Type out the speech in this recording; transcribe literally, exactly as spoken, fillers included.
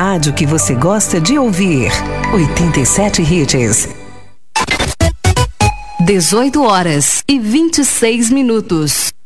rádio que você gosta de ouvir. oitenta e sete Hits. dezoito horas e vinte e seis minutos.